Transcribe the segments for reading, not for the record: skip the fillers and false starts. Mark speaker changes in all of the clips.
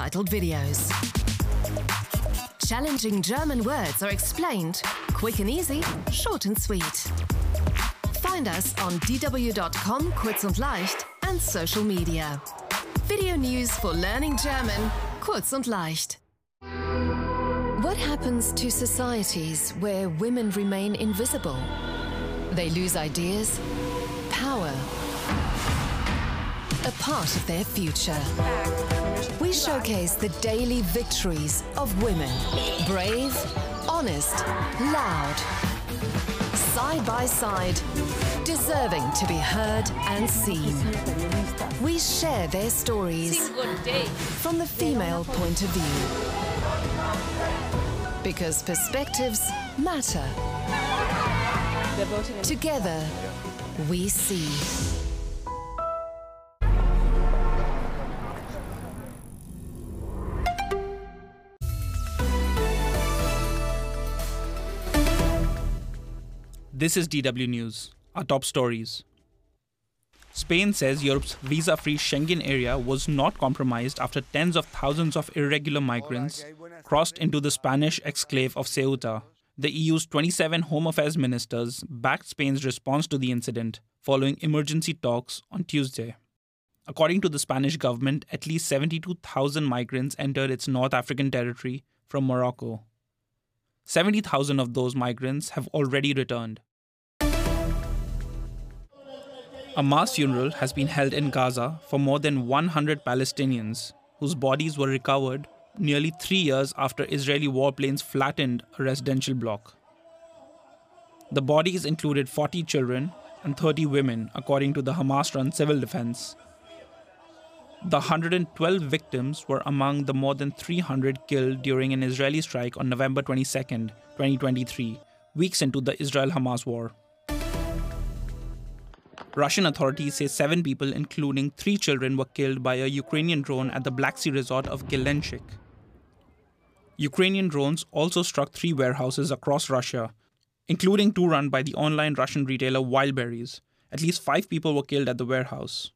Speaker 1: subtitled videos. Challenging German words are explained, quick and easy, short and sweet. Find us on dw.com, kurz und leicht, and social media. Video news for learning German, kurz und leicht. What happens to societies where women remain invisible? They lose ideas, power, a part of their future. We showcase the daily victories of women. Brave, honest, loud. Side by side, deserving to be heard and seen. We share their stories from the female point of view. Because perspectives matter. Together, we see.
Speaker 2: This is DW News, our top stories. Spain says Europe's visa-free Schengen area was not compromised after tens of thousands of irregular migrants crossed into the Spanish exclave of Ceuta. The EU's 27 Home Affairs ministers backed Spain's response to the incident following emergency talks on Tuesday. According to the Spanish government, at least 72,000 migrants entered its North African territory from Morocco. 70,000 of those migrants have already returned. A mass funeral has been held in Gaza for more than 100 Palestinians, whose bodies were recovered nearly 3 years after Israeli warplanes flattened a residential block. The bodies included 40 children and 30 women, according to the Hamas-run civil defense. The 112 victims were among the more than 300 killed during an Israeli strike on November 22, 2023, weeks into the Israel-Hamas war. Russian authorities say 7 people, including 3 children, were killed by a Ukrainian drone at the Black Sea resort of Gelenchik. Ukrainian drones also struck 3 warehouses across Russia, including 2 run by the online Russian retailer Wildberries. At least 5 people were killed at the warehouse.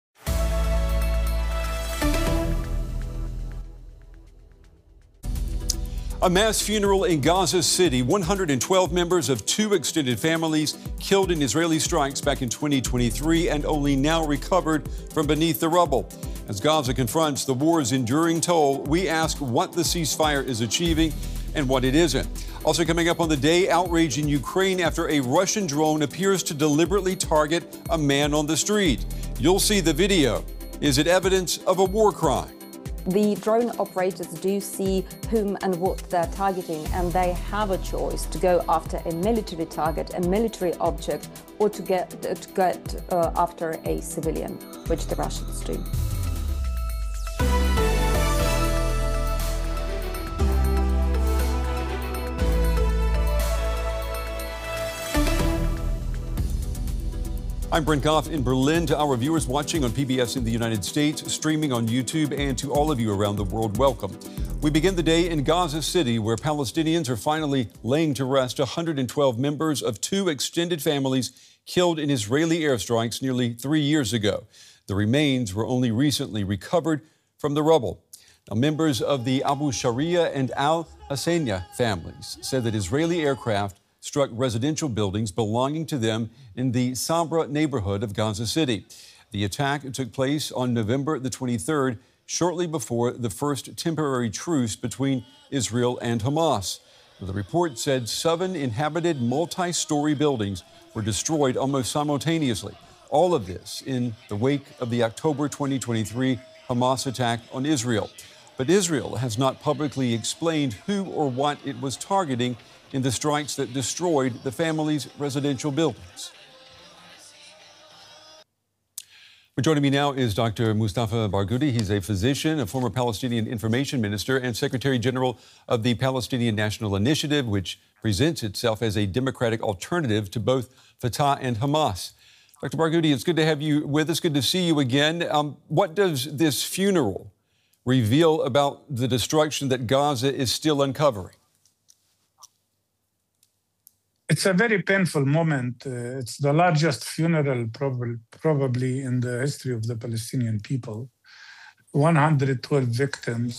Speaker 3: A mass funeral in Gaza City. 112 members of 2 extended families killed in Israeli strikes back in 2023 and only now recovered from beneath the rubble. As Gaza confronts the war's enduring toll, we ask what the ceasefire is achieving and what it isn't. Also coming up on the day, outrage in Ukraine after a Russian drone appears to deliberately target a man on the street. You'll see the video. Is it evidence of a war crime?
Speaker 4: The drone operators do see whom and what they're targeting, and they have a choice to go after a military target, a military object, or to get after a civilian, which the Russians do.
Speaker 3: I'm Brent Goff in Berlin. To our viewers watching on PBS in the United States, streaming on YouTube, and to all of you around the world, welcome. We begin the day in Gaza City, where Palestinians are finally laying to rest 112 members of 2 extended families killed in Israeli airstrikes nearly 3 years ago. The remains were only recently recovered from the rubble. Now, members of the Abu Sharia and Al Hassania families said that Israeli aircraft struck residential buildings belonging to them in the Sabra neighborhood of Gaza City. The attack took place on November the 23rd, shortly before the first temporary truce between Israel and Hamas. The report said 7 inhabited multi-story buildings were destroyed almost simultaneously. All of this in the wake of the October 2023 Hamas attack on Israel. But Israel has not publicly explained who or what it was targeting in the strikes that destroyed the family's residential buildings. Joining me now is Dr. Mustafa Barghouti. He's a physician, a former Palestinian information minister, and Secretary General of the Palestinian National Initiative, which presents itself as a democratic alternative to both Fatah and Hamas. Dr. Barghouti, it's good to have you with us. Good to see you again. What does this funeral reveal about the destruction that Gaza is still uncovering?
Speaker 5: It's a very painful moment. It's the largest funeral probably in the history of the Palestinian people. 112 victims,